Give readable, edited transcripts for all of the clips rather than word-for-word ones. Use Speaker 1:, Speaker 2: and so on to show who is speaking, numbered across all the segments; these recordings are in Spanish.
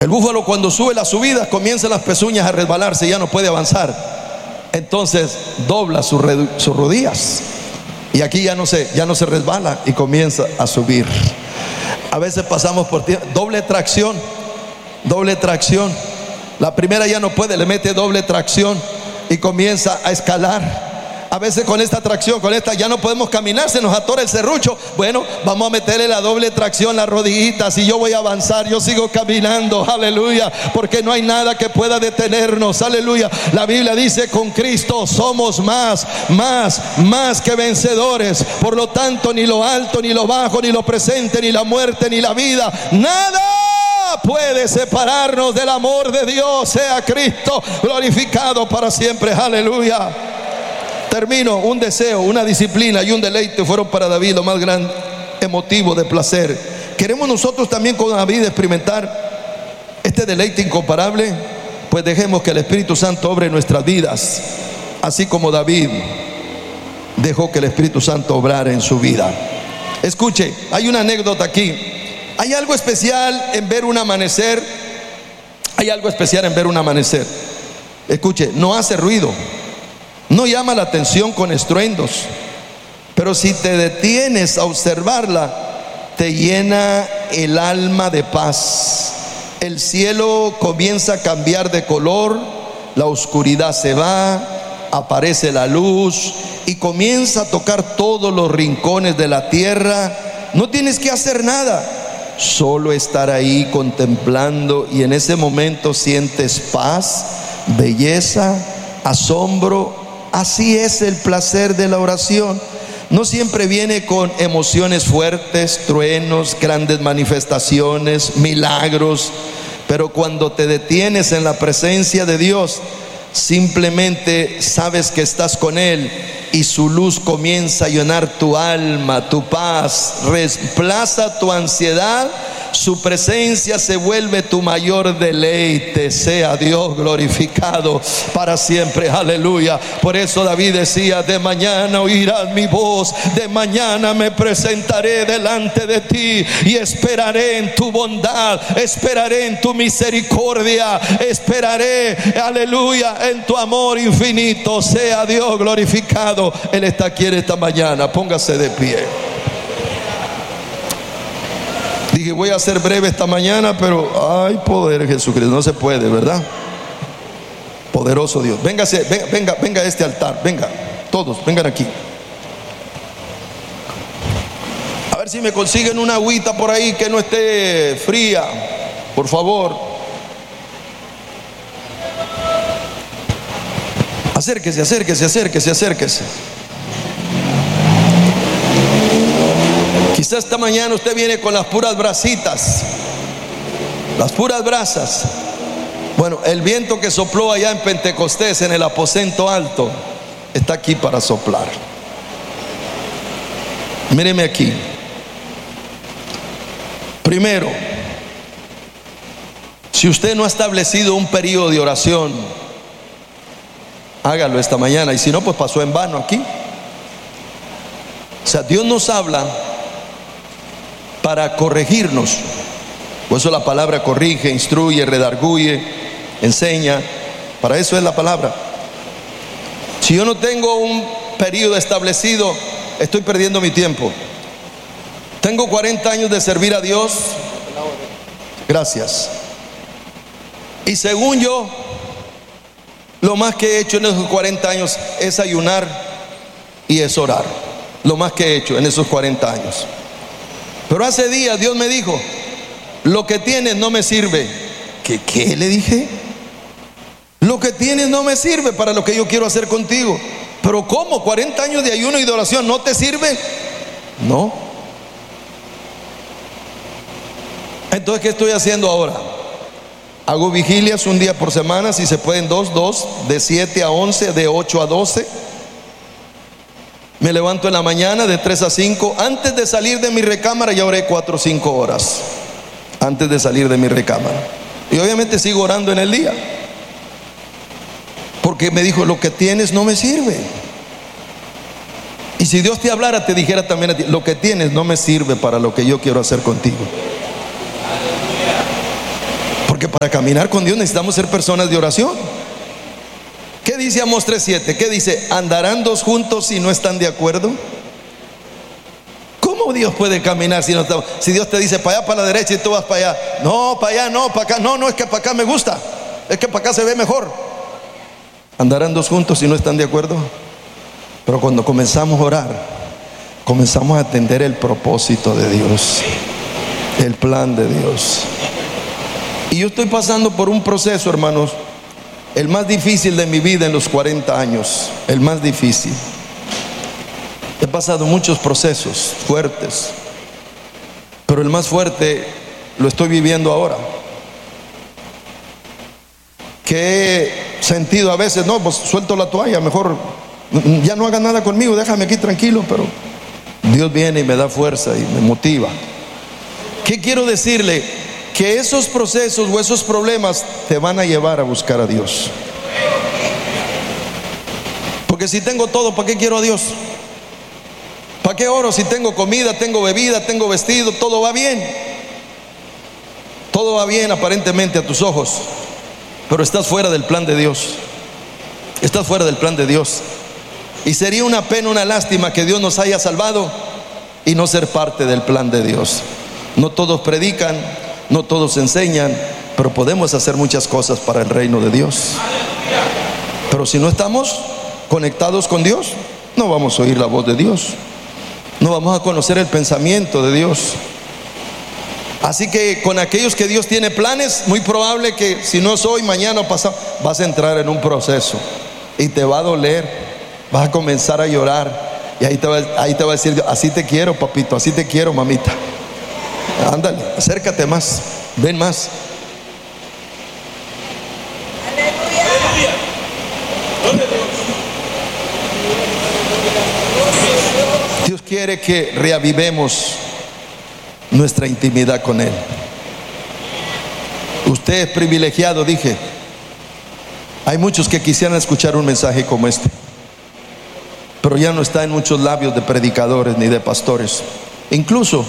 Speaker 1: El búfalo, cuando sube las subidas, comienzan las pezuñas a resbalarse y ya no puede avanzar. Entonces dobla sus rodillas y aquí ya no se resbala y comienza a subir. A veces pasamos por doble tracción. La primera ya no puede, le mete doble tracción y comienza a escalar. A veces con esta tracción, ya no podemos caminar, se nos atora el serrucho. Bueno, vamos a meterle la doble tracción, las rodillitas, y yo voy a avanzar, yo sigo caminando, aleluya, porque no hay nada que pueda detenernos, aleluya. La Biblia dice: con Cristo somos más que vencedores. Por lo tanto, ni lo alto, ni lo bajo, ni lo presente, ni la muerte, ni la vida, nada puede separarnos del amor de Dios. Sea Cristo glorificado para siempre, aleluya. Termino. Un deseo, una disciplina y un deleite fueron para David lo más grande emotivo de placer. ¿Queremos nosotros también con David experimentar este deleite incomparable? Pues dejemos que el Espíritu Santo obre en nuestras vidas, así como David dejó que el Espíritu Santo obrara en su vida. Escuche, hay una anécdota aquí. Hay algo especial en ver un amanecer. Escuche, no hace ruido, no llama la atención con estruendos, pero si te detienes a observarla, te llena el alma de paz. El cielo comienza a cambiar de color, la oscuridad se va, aparece la luz y comienza a tocar todos los rincones de la tierra. No tienes que hacer nada, solo estar ahí contemplando, y en ese momento sientes paz, belleza, asombro. Así es el placer de la oración. No siempre viene con emociones fuertes, truenos, grandes manifestaciones, milagros, pero cuando te detienes en la presencia de Dios, simplemente sabes que estás con Él y su luz comienza a llenar tu alma, tu paz, reemplaza tu ansiedad. Su presencia se vuelve tu mayor deleite. Sea Dios glorificado para siempre, aleluya. Por eso David decía: de mañana oirás mi voz, de mañana me presentaré delante de ti y esperaré en tu bondad, esperaré en tu misericordia, esperaré, aleluya, en tu amor infinito. Sea Dios glorificado. Él está aquí en esta mañana. Póngase de pie. Dije, voy a ser breve esta mañana, pero ay, poder Jesucristo, no se puede, ¿verdad? Poderoso Dios. Véngase, venga a este altar, venga, todos, vengan aquí. A ver si me consiguen una agüita por ahí que no esté fría, por favor. Acérquese. Quizás esta mañana usted viene con las puras brasitas, las puras brasas. Bueno, el viento que sopló allá en Pentecostés, en el aposento alto, está aquí para soplar. Míreme aquí. Primero, si usted no ha establecido un periodo de oración, hágalo esta mañana, y si no, pues pasó en vano aquí. O sea, Dios nos habla para corregirnos. Por eso la palabra corrige, instruye, redarguye, enseña. Para eso es la palabra. Si yo no tengo un periodo establecido, estoy perdiendo mi tiempo. Tengo 40 años de servir a Dios. Gracias. Y según yo, lo más que he hecho en esos 40 años es ayunar y es orar. Lo más que he hecho en esos 40 años. Pero hace días Dios me dijo: lo que tienes no me sirve. ¿Qué le dije? Lo que tienes no me sirve para lo que yo quiero hacer contigo. Pero ¿cómo? 40 años de ayuno y de oración ¿no te sirve? No. Entonces, ¿qué estoy haciendo ahora? Hago vigilias un día por semana, si se pueden dos, de 7 a 11, de 8 a 12. Me levanto en la mañana de 3 a 5. Antes de salir de mi recámara ya oré 4 o 5 horas. Antes de salir de mi recámara. Y obviamente sigo orando en el día. Porque me dijo: lo que tienes no me sirve. Y si Dios te hablara, te dijera también a ti: lo que tienes no me sirve para lo que yo quiero hacer contigo. Porque para caminar con Dios necesitamos ser personas de oración. ¿Qué dice Amós 3:7? ¿Qué dice? ¿Andarán dos juntos si no están de acuerdo? ¿Cómo Dios puede caminar si no está? Si Dios te dice para allá, para la derecha y tú vas para allá. No, para allá, no, para acá. No, no, es que para acá me gusta. Es que para acá se ve mejor. ¿Andarán dos juntos si no están de acuerdo? Pero cuando comenzamos a orar, comenzamos a atender el propósito de Dios, el plan de Dios. Y yo estoy pasando por un proceso, hermanos, el más difícil de mi vida en los 40 años, el más difícil. He pasado muchos procesos fuertes, pero el más fuerte lo estoy viviendo ahora. Que he sentido a veces, no, pues suelto la toalla, mejor ya no haga nada conmigo, déjame aquí tranquilo, pero Dios viene y me da fuerza y me motiva. ¿Qué quiero decirle? Que esos procesos o esos problemas te van a llevar a buscar a Dios. Porque si tengo todo, ¿para qué quiero a Dios? ¿Para qué oro si tengo comida, tengo bebida, tengo vestido, todo va bien? Todo va bien aparentemente a tus ojos, pero estás fuera del plan de Dios. Estás fuera del plan de Dios. Y sería una pena, una lástima que Dios nos haya salvado y no ser parte del plan de Dios. No todos predican, no todos enseñan, pero podemos hacer muchas cosas para el reino de Dios. Pero si no estamos conectados con Dios, no vamos a oír la voz de Dios, no vamos a conocer el pensamiento de Dios. Así que con aquellos que Dios tiene planes, muy probable que si no es hoy, mañana o pasado, vas a entrar en un proceso y te va a doler, vas a comenzar a llorar y ahí te va a decir: así te quiero, papito, así te quiero, mamita. Ándale, acércate más, ven más. Dios quiere que reavivemos nuestra intimidad con Él. Usted es privilegiado, dije. Hay muchos que quisieran escuchar un mensaje como este, pero ya no está en muchos labios de predicadores ni de pastores. Incluso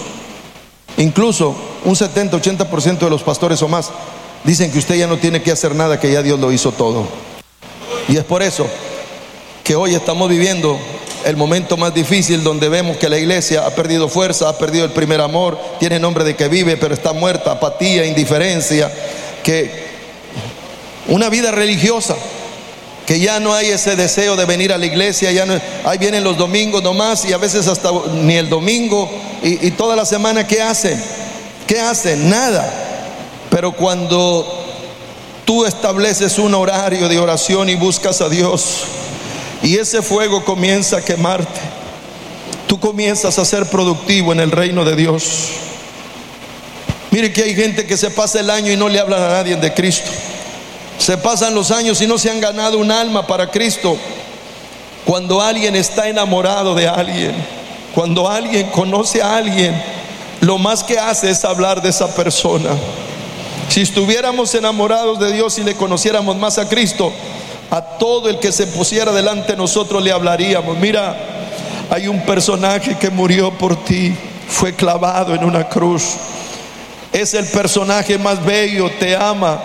Speaker 1: un 70-80% de los pastores o más dicen que usted ya no tiene que hacer nada, que ya Dios lo hizo todo. Y es por eso que hoy estamos viviendo el momento más difícil, donde vemos que la iglesia ha perdido fuerza, ha perdido el primer amor, tiene nombre de que vive pero está muerta, apatía, indiferencia, que una vida religiosa, que ya no hay ese deseo de venir a la iglesia, ya no, ahí vienen los domingos nomás, y a veces hasta ni el domingo, y toda la semana ¿qué hacen? ¿Qué hacen? Nada. Pero cuando tú estableces un horario de oración y buscas a Dios, y ese fuego comienza a quemarte, tú comienzas a ser productivo en el reino de Dios. Mire que hay gente que se pasa el año y no le hablan a nadie de Cristo. Se pasan los años y no se han ganado un alma para Cristo. Cuando alguien está enamorado de alguien, cuando alguien conoce a alguien, lo más que hace es hablar de esa persona. Si estuviéramos enamorados de Dios y le conociéramos más a Cristo, a todo el que se pusiera delante de nosotros le hablaríamos. Mira, hay un personaje que murió por ti, fue clavado en una cruz, es el personaje más bello, te ama,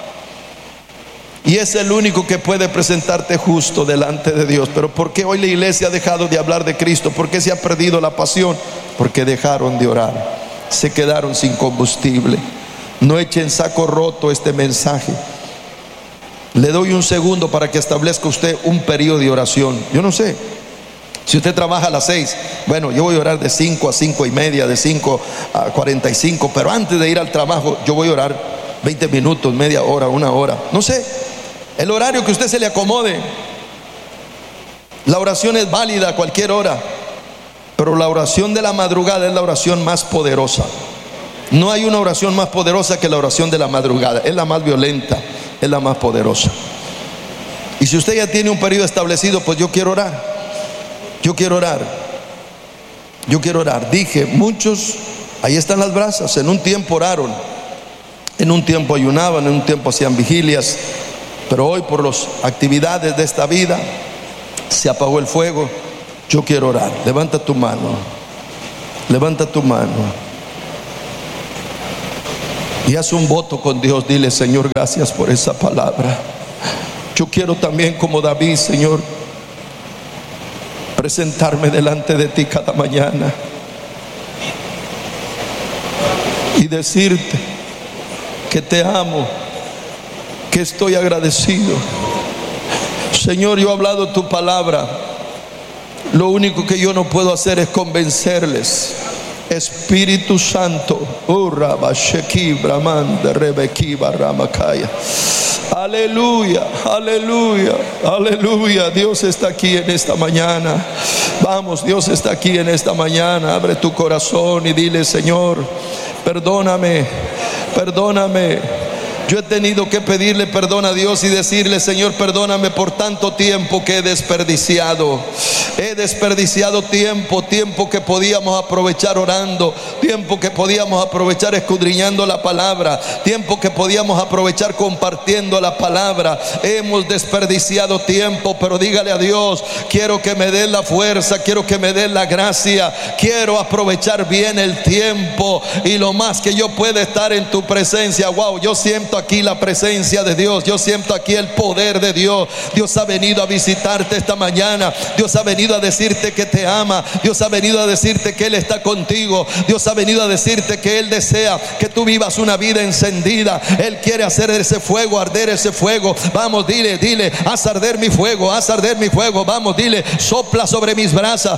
Speaker 1: y es el único que puede presentarte justo delante de Dios. Pero ¿por qué hoy la iglesia ha dejado de hablar de Cristo? ¿Por qué se ha perdido la pasión? Porque dejaron de orar, se quedaron sin combustible. No echen saco roto este mensaje. Le doy un segundo para que establezca usted un periodo de oración. Yo no sé, si usted trabaja a las 6, bueno, yo voy a orar de 5 a 5 y media, de 5 a 45, pero antes de ir al trabajo yo voy a orar 20 minutos, media hora, una hora, no sé, el horario que a usted se le acomode. La oración es válida a cualquier hora, pero la oración de la madrugada es la oración más poderosa. No hay una oración más poderosa que la oración de la madrugada. Es la más violenta, es la más poderosa. Y si usted ya tiene un periodo establecido, pues yo quiero orar. Yo quiero orar. Yo quiero orar. Dije, muchos, ahí están las brasas. En un tiempo oraron, en un tiempo ayunaban, en un tiempo hacían vigilias, pero hoy por las actividades de esta vida se apagó el fuego. Yo quiero orar. Levanta tu mano. Levanta tu mano. Y haz un voto con Dios. Dile: Señor, gracias por esa palabra. Yo quiero también, como David, Señor, presentarme delante de ti cada mañana y decirte que te amo, que estoy agradecido. Señor, yo he hablado tu palabra. Lo único que yo no puedo hacer es convencerles. Espíritu Santo, aleluya, aleluya, aleluya. Dios está aquí en esta mañana. Vamos, Dios está aquí en esta mañana. Abre tu corazón y dile: Señor, perdóname, perdóname. Yo he tenido que pedirle perdón a Dios y decirle: Señor, perdóname por tanto tiempo que he desperdiciado. He desperdiciado tiempo que podíamos aprovechar orando, tiempo que podíamos aprovechar escudriñando la palabra, tiempo que podíamos aprovechar compartiendo la palabra. Hemos desperdiciado tiempo, pero dígale a Dios: quiero que me dé la fuerza, quiero que me dé la gracia, quiero aprovechar bien el tiempo y lo más que yo pueda estar en tu presencia. Wow, yo siento aquí la presencia de Dios, yo siento aquí el poder de Dios. Dios ha venido a visitarte esta mañana. Dios ha venido a decirte que te ama. Dios ha venido a decirte que Él está contigo. Dios ha venido a decirte que Él desea que tú vivas una vida encendida. Él quiere hacer ese fuego, arder ese fuego. Vamos, dile: haz arder mi fuego, haz arder mi fuego. Vamos, dile: sopla sobre mis brasas.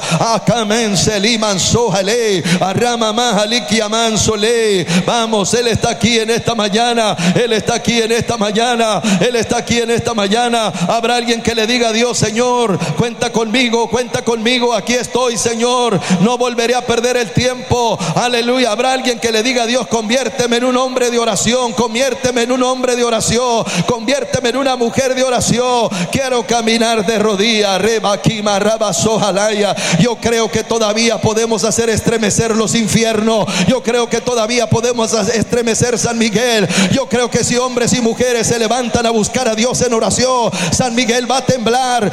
Speaker 1: Vamos, Él está aquí en esta mañana. Él está aquí en esta mañana. Él está aquí en esta mañana. Habrá alguien que le diga a Dios: Señor, cuenta conmigo, aquí estoy, Señor, no volveré a perder el tiempo. Aleluya. Habrá alguien que le diga a Dios: conviérteme en un hombre de oración, conviérteme en un hombre de oración, conviérteme en una mujer de oración. Quiero caminar de rodillas. Yo creo que todavía podemos hacer estremecer los infiernos. Yo creo que todavía podemos estremecer San Miguel. Yo creo que si hombres y mujeres se levantan a buscar a Dios en oración, San Miguel va a temblar.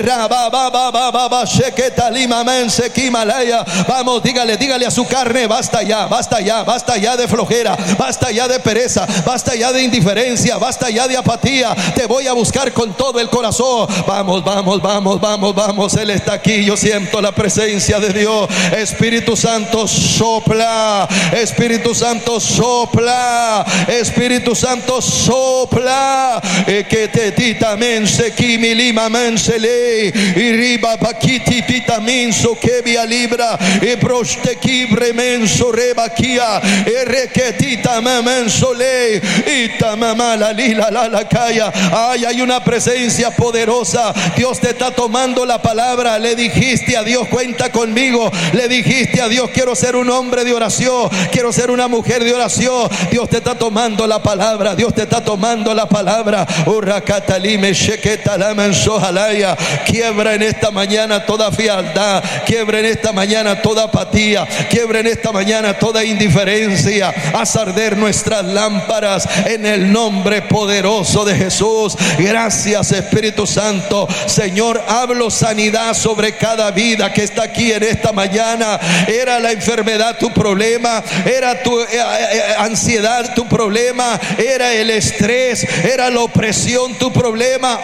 Speaker 1: Vamos, dígale a su carne: basta ya de flojera, basta ya de pereza, basta ya de indiferencia, basta ya de apatía. Te voy a buscar con todo el corazón. Vamos, Él está aquí. Yo siento la presencia de Dios. Espíritu Santo, sopla. Espíritu Santo, sopla. Espíritu Santo, sopla. Que te titamen se kimilima mensele y riba paquiti titaminso que via libra y proste kibre menso rebaquia y requetita mamensole y tamama la lila la calla. Ay, hay una presencia poderosa. Dios te está tomando la palabra. Le dijiste a Dios: cuenta conmigo. Le dijiste a Dios: quiero ser un hombre de oración, quiero ser una mujer de oración. Dios te está tomando la palabra. Dios te está tomando la palabra. Quiebra en esta mañana toda frialdad, quiebra en esta mañana toda apatía, quiebra en esta mañana toda indiferencia. Haz arder nuestras lámparas en el nombre poderoso de Jesús. Gracias, Espíritu Santo. Señor, hablo sanidad sobre cada vida que está aquí en esta mañana. Era la enfermedad tu problema, era tu ansiedad tu problema, era el estrés, era la opresión tu problema.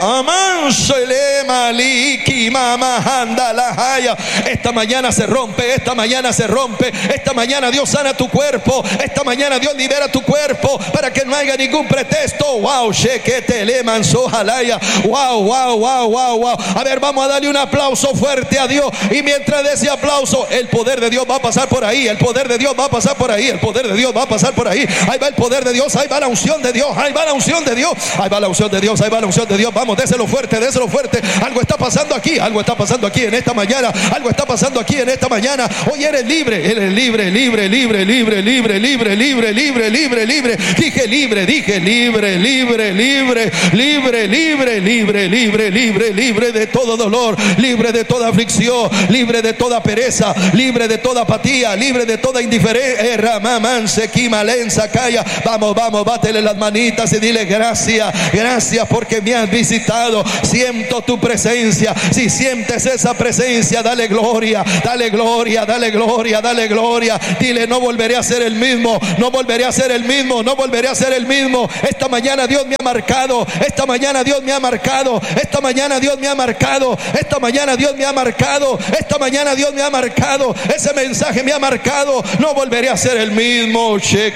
Speaker 1: Esta mañana se rompe, esta mañana se rompe. Esta mañana Dios sana tu cuerpo, esta mañana Dios libera tu cuerpo para que no haya ningún pretexto. Wow, wow. A ver, vamos a darle un aplauso fuerte a Dios. Y mientras de ese aplauso, el poder de Dios va a pasar por ahí. El poder de Dios va a pasar por ahí. El poder de Dios va a pasar por ahí. Ahí va el poder de Dios, ahí va la unción de Dios, ahí va la unción de Dios, ahí va la unción de Dios, ahí va la unción de Dios. Vamos, déselo fuerte, déselo fuerte. Algo está pasando aquí, algo está pasando aquí en esta mañana, algo está pasando aquí en esta mañana. Hoy eres libre, eres libre. Dije libre, libre de todo dolor, libre de toda aflicción, libre de toda pereza, libre de toda apatía, libre de toda indiferencia. Vamos, bátele Levantale las manitas y dile: gracias, gracias porque me has visitado. Siento tu presencia. Si sientes esa presencia, dale gloria, dale gloria, dale gloria, dale gloria. Dile: no volveré a ser el mismo, no volveré a ser el mismo, no volveré a ser el mismo. Esta mañana Dios me ha marcado, esta mañana Dios me ha marcado, esta mañana Dios me ha marcado, esta mañana Dios me ha marcado, esta mañana Dios me ha marcado. Ese mensaje me ha marcado. No volveré a ser el mismo.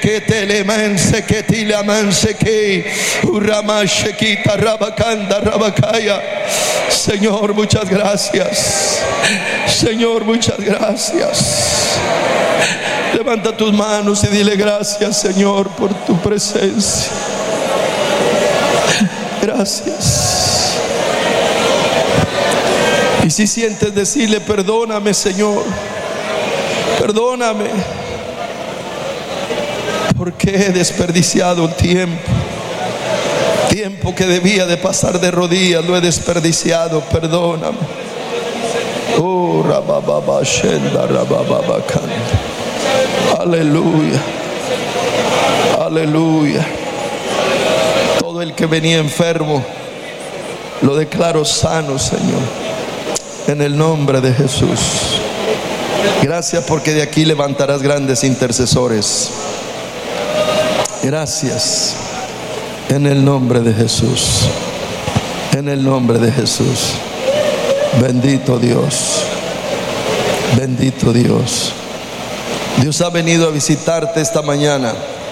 Speaker 1: Señor, muchas gracias. Señor, muchas gracias. Levanta tus manos y dile: gracias, Señor, por tu presencia. Gracias. Y si sientes, decirle: perdóname, Señor, perdóname, porque he desperdiciado tiempo que debía de pasar de rodillas, lo he desperdiciado. Perdóname. Oh, rabababa, shenda, rabababa, canta. Aleluya, aleluya. Todo el que venía enfermo lo declaro sano, Señor, en el nombre de Jesús. Gracias, porque de aquí levantarás grandes intercesores. Gracias, en el nombre de Jesús, en el nombre de Jesús. Bendito Dios, bendito Dios. Dios ha venido a visitarte esta mañana.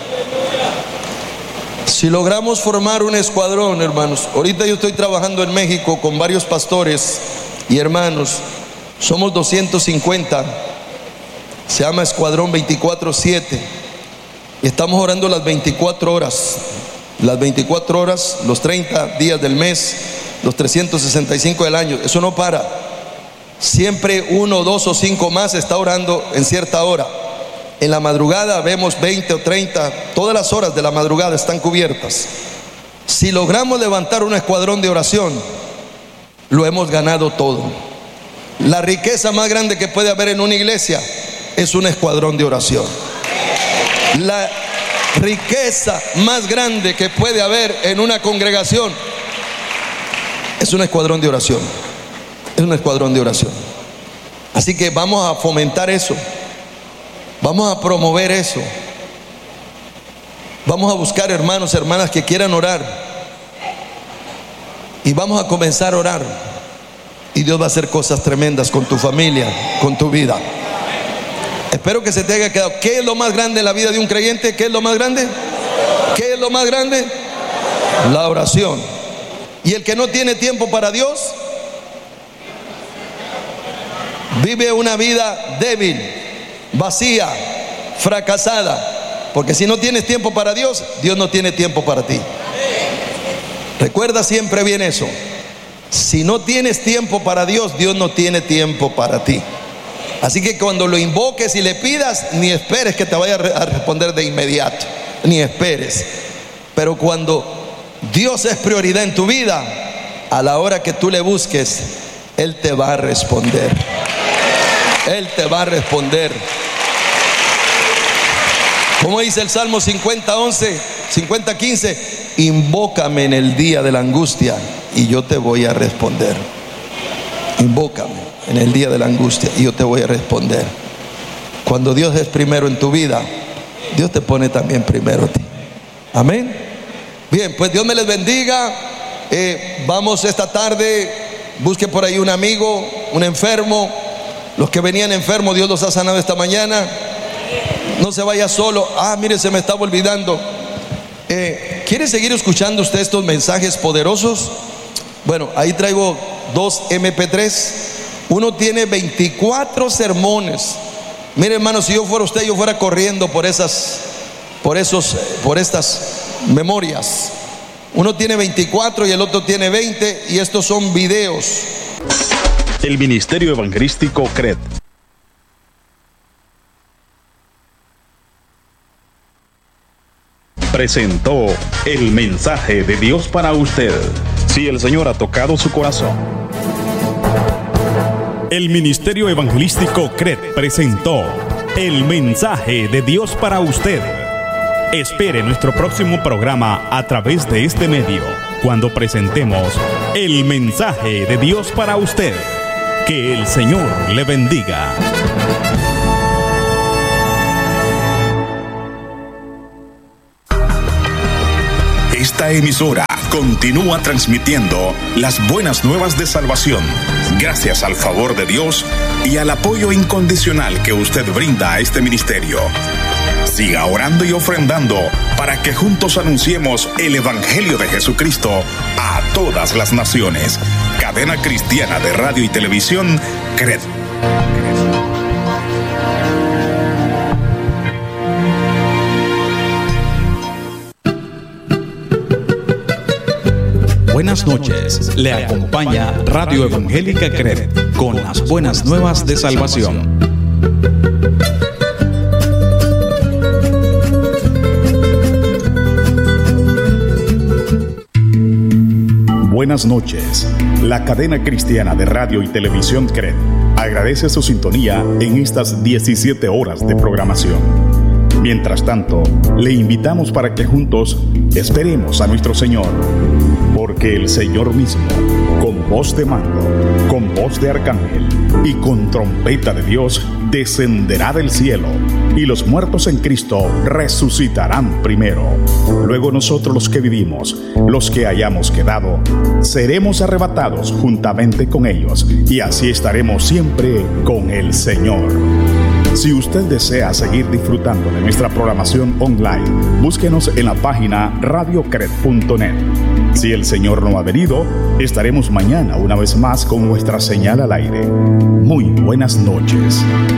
Speaker 1: Si logramos formar un escuadrón, hermanos, ahorita yo estoy trabajando en México con varios pastores y hermanos, somos 250, se llama Escuadrón 24/7, y estamos orando las 24 horas, los 30 días del mes, los 365 del año. Eso no para. Siempre 1, 2 o 5 más está orando en cierta hora. En la madrugada vemos 20 o 30, todas las horas de la madrugada están cubiertas. Si logramos levantar un escuadrón de oración, lo hemos ganado todo. La riqueza más grande que puede haber en una iglesia es un escuadrón de oración. La riqueza más grande que puede haber en una congregación es un escuadrón de oración. Es un escuadrón de oración. Así que vamos a fomentar eso. Vamos a promover eso. Vamos a buscar hermanos, hermanas que quieran orar. Y vamos a comenzar a orar. Y Dios va a hacer cosas tremendas con tu familia, con tu vida. Espero que se te haya quedado. ¿Qué es lo más grande en la vida de un creyente? ¿Qué es lo más grande? ¿Qué es lo más grande? La oración. Y el que no tiene tiempo para Dios vive una vida débil, vacía, fracasada. Porque si no tienes tiempo para Dios, Dios no tiene tiempo para ti. Recuerda siempre bien eso. Si no tienes tiempo para Dios, Dios no tiene tiempo para ti. Así que cuando lo invoques y le pidas, ni esperes que te vaya a responder de inmediato. Ni esperes. Pero cuando Dios es prioridad en tu vida, a la hora que tú le busques, Él te va a responder. Él te va a responder. Como dice el Salmo 50:11, 50:15, invócame en el día de la angustia y yo te voy a responder. Invócame en el día de la angustia y yo te voy a responder. Cuando Dios es primero en tu vida, Dios te pone también primero a ti. Amén. Bien, pues Dios me les bendiga. Vamos esta tarde, busque por ahí un amigo, un enfermo. Los que venían enfermos, Dios los ha sanado esta mañana. No se vaya solo. Mire, se me estaba olvidando. ¿Quiere seguir escuchando usted estos mensajes poderosos? Bueno, ahí traigo 2 MP3. Uno tiene 24 sermones. Mire, hermano, si yo fuera usted, yo fuera corriendo por estas memorias. Uno tiene 24 y el otro tiene 20, y estos son videos.
Speaker 2: El Ministerio Evangelístico CRED presentó el mensaje de Dios para usted. Si el Señor ha tocado su corazón. El Ministerio Evangelístico CRED presentó el mensaje de Dios para usted. Espere nuestro próximo programa a través de este medio, cuando presentemos el mensaje de Dios para usted. Que el Señor le bendiga.
Speaker 3: Esta emisora continúa transmitiendo las buenas nuevas de salvación, gracias al favor de Dios y al apoyo incondicional que usted brinda a este ministerio. Siga orando y ofrendando para que juntos anunciemos el Evangelio de Jesucristo a todas las naciones. Cadena Cristiana de Radio y Televisión, CRED.
Speaker 2: Buenas noches, le acompaña Radio Evangélica CRED con las buenas nuevas de salvación. Buenas noches, la cadena cristiana de radio y televisión CRED agradece su sintonía en estas 17 horas de programación. Mientras tanto, le invitamos para que juntos esperemos a nuestro Señor, porque el Señor mismo, con voz de mando, con voz de arcángel y con trompeta de Dios, descenderá del cielo, y los muertos en Cristo resucitarán primero. Luego nosotros los que vivimos, los que hayamos quedado, seremos arrebatados juntamente con ellos, y así estaremos siempre con el Señor. Si usted desea seguir disfrutando de nuestra programación online, búsquenos en la página radiocred.net. Si el Señor no ha venido, estaremos mañana una vez más con nuestra señal al aire. Muy buenas noches.